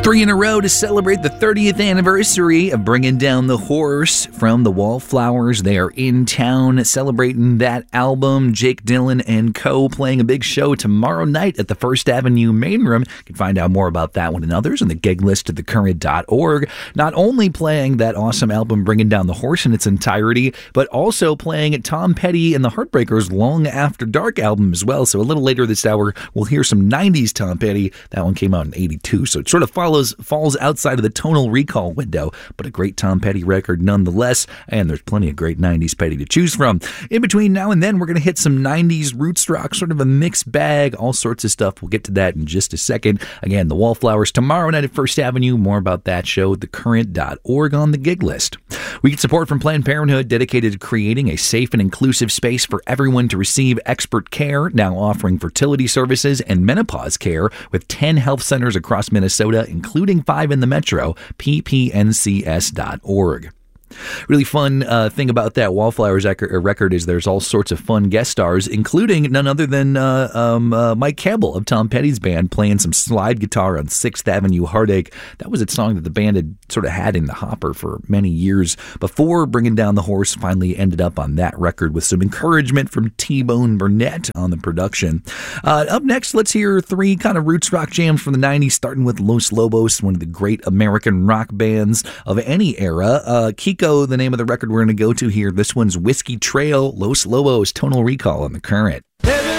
3 in a row to celebrate the 30th anniversary of Bringing Down the Horse from the Wallflowers. They are in town celebrating that album. Jake Dillon and co. playing a big show tomorrow night at the First Avenue Main Room. You can find out more about that one and others on the gig list at thecurrent.org. Not only playing that awesome album Bringing Down the Horse in its entirety, but also playing Tom Petty and the Heartbreakers' Long After Dark album as well. So a little later this hour, we'll hear some 90s Tom Petty. That one came out in 82, so it sort of falls outside of the tonal recall window, but a great Tom Petty record nonetheless, and there's plenty of great 90s Petty to choose from. In between now and then, we're going to hit some 90s roots rock, sort of a mixed bag, all sorts of stuff. We'll get to that in just a second. Again, the Wallflowers tomorrow night at First Avenue. More about that show at thecurrent.org on the gig list. We get support from Planned Parenthood, dedicated to creating a safe and inclusive space for everyone to receive expert care, now offering fertility services and menopause care with 10 health centers across Minnesota, including 5 in the metro, ppncs.org. Really fun thing about that Wallflowers record is there's all sorts of fun guest stars, including none other than Mike Campbell of Tom Petty's band playing some slide guitar on 6th Avenue Heartache. That was a song that the band had sort of had in the hopper for many years before Bringing Down the Horse finally ended up on that record with some encouragement from T-Bone Burnett on the production. Up next, let's hear 3 kind of roots rock jams from the 90s, starting with Los Lobos, one of the great American rock bands of any era. Kiko, the name of the record we're going to go to here. This one's Whiskey Trail, Los Lobos, Tonal Recall on the Current.